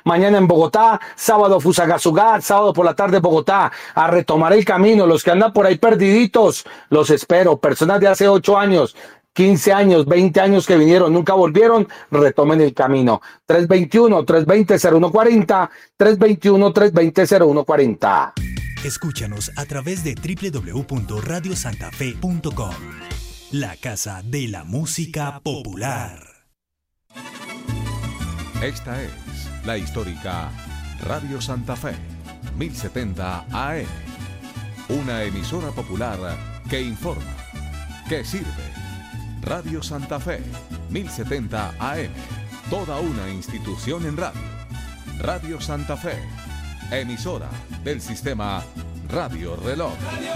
mañana en Bogotá, sábado Fusagasugá, sábado por la tarde Bogotá, a retomar el camino. Los que andan por ahí perdiditos, los espero. Personas de hace 8 años, 15 años, 20 años que vinieron, nunca volvieron, retomen el camino. 321-320-0140, 321-320-0140. Escúchanos a través de www.radiosantafe.com, la casa de la música popular. Esta es la histórica Radio Santa Fe, 1070 AM, una emisora popular que informa, que sirve. Radio Santa Fe, 1070 AM, toda una institución en radio. Radio Santa Fe, emisora del sistema Radio Reloj.